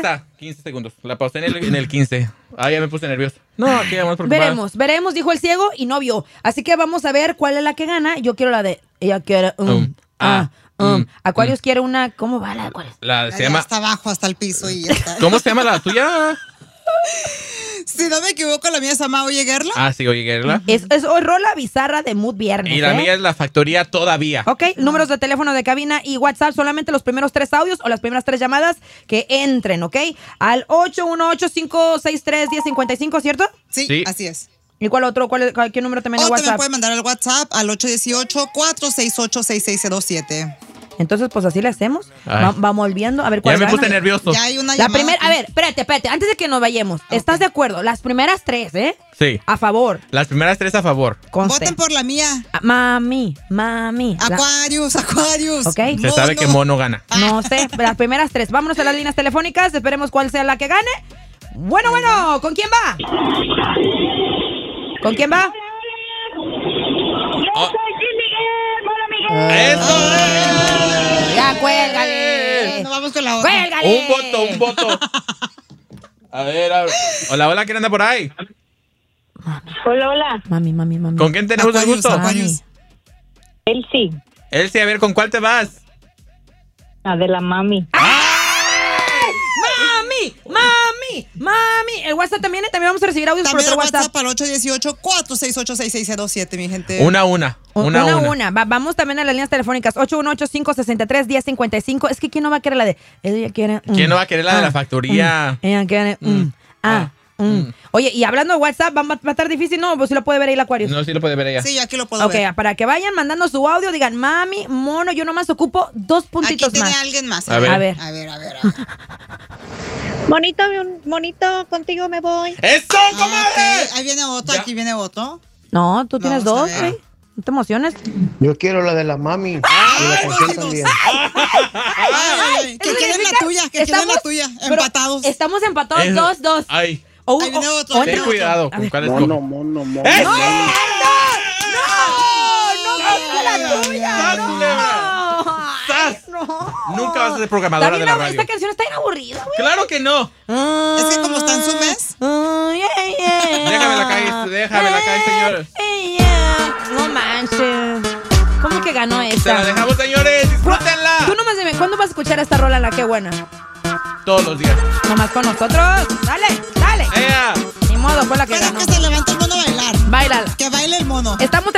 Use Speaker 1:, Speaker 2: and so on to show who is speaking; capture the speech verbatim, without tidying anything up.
Speaker 1: pausa. quince segundos. La pausé en el, en el quince. Ah, ya me puse nervioso. No, aquí vamos preocupados.
Speaker 2: Veremos, veremos, dijo el ciego y no vio. Así que vamos a ver cuál es la que gana. Yo quiero la de... Ella quiere... Um,
Speaker 1: Um,
Speaker 2: ah,
Speaker 1: ah,
Speaker 2: um.
Speaker 1: um,
Speaker 2: Aquarius quiere una... ¿Cómo va la de Aquarius?
Speaker 1: La se
Speaker 3: Allá
Speaker 1: llama...
Speaker 3: hasta abajo, hasta el piso y ya está.
Speaker 1: ¿Cómo se llama la tuya?
Speaker 3: Si no me equivoco, la mía se llama Oye Gerla.
Speaker 1: Ah, sí, oye, Gerla.
Speaker 2: Es, es hoy rola bizarra de Mood Viernes.
Speaker 1: Y la
Speaker 2: ¿eh?
Speaker 1: mía es la factoría todavía.
Speaker 2: Ok, números de teléfono de cabina y WhatsApp, solamente los primeros tres audios o las primeras tres llamadas que entren, ¿ok? Al ocho uno ocho, cinco seis tres, uno cero cinco cinco, ¿cierto?
Speaker 3: Sí,
Speaker 1: Sí.
Speaker 3: así es.
Speaker 2: ¿Y cuál otro? ¿Cuál, es- cuál- ¿Qué número también
Speaker 3: O
Speaker 2: en
Speaker 3: también
Speaker 2: WhatsApp?
Speaker 3: puede mandar al WhatsApp al ocho uno ocho, cuatro seis ocho, seis seis cero siete.
Speaker 2: Entonces, pues así le hacemos.
Speaker 1: Ay.
Speaker 2: Va- vamos viendo a ver
Speaker 1: Ya
Speaker 2: cuál
Speaker 1: me
Speaker 2: gana.
Speaker 1: puse nervioso.
Speaker 3: Ya hay una
Speaker 2: La
Speaker 3: llamada
Speaker 2: primera,
Speaker 3: aquí.
Speaker 2: a ver, espérate, espérate, antes de que nos vayamos, ¿estás de acuerdo? Las primeras tres, ¿eh?
Speaker 1: Sí.
Speaker 2: A favor.
Speaker 1: Las primeras tres a favor.
Speaker 2: Conste.
Speaker 3: Voten por la mía.
Speaker 2: Ah, Mami, mami. La-
Speaker 3: Aquarius, Aquarius.
Speaker 2: Ok.
Speaker 1: Se sabe que mono gana.
Speaker 2: No sé, las primeras tres. Vámonos a las líneas telefónicas, esperemos cuál sea la que gane. Bueno, bueno, ¿con quién va? ¿Con quién va?
Speaker 1: Oh,
Speaker 2: Eh,
Speaker 1: ¡eso es!
Speaker 2: Ya, cuélgale.
Speaker 3: No, vamos con la otra.
Speaker 2: Cuélgale.
Speaker 1: Un voto, un voto. A ver, a ver. Hola, hola, ¿quién anda por ahí?
Speaker 4: Hola, hola.
Speaker 2: Mami, mami, mami.
Speaker 1: ¿Con quién tenemos el
Speaker 3: Aquarius,
Speaker 1: gusto?
Speaker 3: Aquarius.
Speaker 4: Él sí.
Speaker 1: Elsie, a ver, ¿con cuál te vas?
Speaker 4: La de la mami.
Speaker 2: Mami, mami, mami. El WhatsApp también, también vamos a recibir audios por
Speaker 3: También
Speaker 2: otro
Speaker 3: al
Speaker 2: WhatsApp.
Speaker 3: WhatsApp al ocho uno ocho, cuatro seis ocho, seis seis cero siete, mi gente.
Speaker 1: Una a una. Una
Speaker 2: Una
Speaker 1: a
Speaker 2: a
Speaker 1: una.
Speaker 2: una. Va- vamos también a las líneas telefónicas. ocho uno ocho, cinco seis tres, uno cero cinco cinco. Es que ¿quién no va a querer la de? Ella quiere... mm,
Speaker 1: ¿Quién no va a querer la de la
Speaker 2: ah,
Speaker 1: factoría?
Speaker 2: mm, ella quiere... mm,
Speaker 1: Mm,
Speaker 2: ah,
Speaker 1: ah,
Speaker 2: mm.
Speaker 1: mm.
Speaker 2: Oye, y hablando de WhatsApp, ¿va, va a estar difícil? No, pues sí lo puede ver ahí el Aquarius.
Speaker 1: No, sí lo puede ver ella.
Speaker 3: Sí, yo aquí lo puedo
Speaker 2: Ok,
Speaker 3: ver.
Speaker 2: para que vayan mandando su audio, digan, mami, mono, yo nomás ocupo dos
Speaker 3: Aquí
Speaker 2: puntitos
Speaker 3: tiene
Speaker 2: más.
Speaker 3: alguien más.
Speaker 1: A ver.
Speaker 2: A ver.
Speaker 3: A ver, a ver. A ver.
Speaker 4: Monito, monito, contigo me voy.
Speaker 1: ¡Eso,
Speaker 3: Ah,
Speaker 1: comadre!
Speaker 3: ok. Ahí viene otro,
Speaker 1: Ya.
Speaker 3: aquí viene otro.
Speaker 2: No, tú tienes
Speaker 3: Vamos a
Speaker 2: dos,
Speaker 3: ver.
Speaker 2: güey. No te emociones.
Speaker 5: Yo quiero la de la mami. Y la canción
Speaker 3: sí,
Speaker 5: también.
Speaker 3: Ay, ay, ay, que
Speaker 2: Eso
Speaker 3: quede en la
Speaker 2: significa-
Speaker 3: tuya, que quede en la
Speaker 2: estamos-
Speaker 3: tuya.
Speaker 2: pero
Speaker 3: Empatados.
Speaker 2: Estamos empatados,
Speaker 1: Eso.
Speaker 2: dos, dos.
Speaker 1: Ay,
Speaker 2: O-
Speaker 3: Ahí viene
Speaker 2: o-
Speaker 3: otro,
Speaker 2: o-
Speaker 3: ahí
Speaker 1: ten
Speaker 3: viene
Speaker 1: cuidado
Speaker 2: A
Speaker 1: con
Speaker 2: ver.
Speaker 1: cuál
Speaker 5: Mono,
Speaker 1: escoge.
Speaker 5: mono, mono.
Speaker 1: ¡Eso!
Speaker 2: ¡No! ¡No,
Speaker 1: ¡Sas,
Speaker 2: la tuya!
Speaker 1: sas,
Speaker 2: ¡No!
Speaker 1: culebra!
Speaker 2: Ay,
Speaker 1: ¡Sas!
Speaker 2: no.
Speaker 1: Nunca vas a ser programadora
Speaker 2: También
Speaker 1: de la
Speaker 2: la-
Speaker 1: radio.
Speaker 2: Esta canción está bien aburrida, güey.
Speaker 1: ¡Claro que no!
Speaker 3: Es que como está en su mes.
Speaker 2: Ay, ay, ay.
Speaker 1: Déjame la calle, déjame la calle, señor.
Speaker 2: Ay, ay. No manches. ¿Cómo que ganó
Speaker 1: Se
Speaker 2: esta?
Speaker 1: la dejamos, señores. Disfrútenla.
Speaker 2: Tú nomás dime, ¿cuándo vas a escuchar esta rola en la que buena?
Speaker 1: Todos los días.
Speaker 2: Nomás con nosotros. Dale, dale.
Speaker 1: ¡Ea!
Speaker 2: Ni modo, fue la que
Speaker 3: Pero
Speaker 2: ganó.
Speaker 3: que se levante el mono a bailar.
Speaker 2: Báilala.
Speaker 3: Que baile el mono.
Speaker 2: Estamos